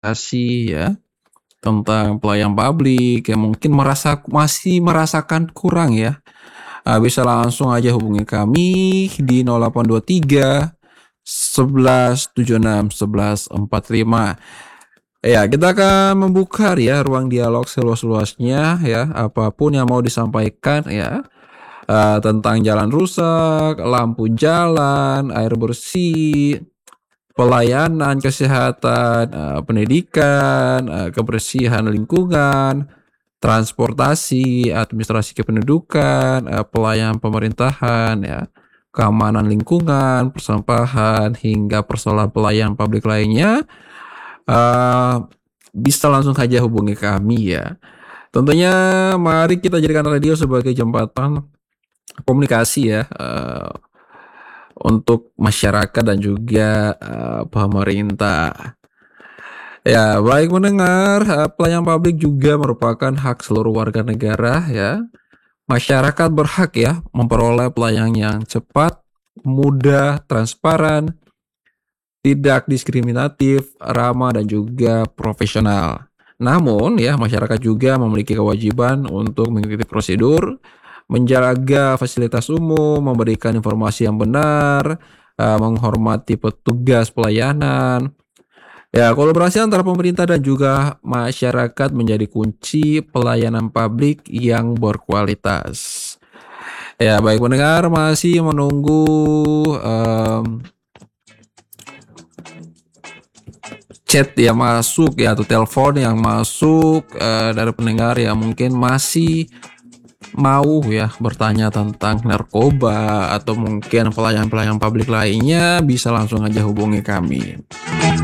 ya tentang pelayan publik yang mungkin masih merasakan kurang ya, bisa langsung aja hubungi kami di 0823 11 76 11 45. Ya, kita akan membuka ya ruang dialog seluas-luasnya ya, apapun yang mau disampaikan ya, tentang jalan rusak, lampu jalan, air bersih, pelayanan kesehatan, pendidikan, kebersihan lingkungan, transportasi, administrasi kependudukan, pelayanan pemerintahan ya, keamanan lingkungan, persampahan, hingga persoalan pelayanan publik lainnya, eee, bisa langsung saja hubungi kami ya. Tentunya mari kita jadikan radio sebagai jembatan komunikasi ya, untuk masyarakat dan juga, pemerintah. Ya, baik mendengar, pelayanan publik juga merupakan hak seluruh warga negara ya. Masyarakat berhak ya memperoleh pelayanan yang cepat, mudah, transparan, tidak diskriminatif, ramah dan juga profesional. Namun ya, masyarakat juga memiliki kewajiban untuk mengikuti prosedur, menjaga fasilitas umum, memberikan informasi yang benar, menghormati petugas pelayanan. Ya, kolaborasi antara pemerintah dan juga masyarakat menjadi kunci pelayanan publik yang berkualitas. Ya, baik mendengar masih menunggu chat yang masuk ya atau telepon yang masuk dari pendengar yang mungkin masih mau ya bertanya tentang narkoba atau mungkin pelayanan-pelayanan publik lainnya, bisa langsung aja hubungi kami.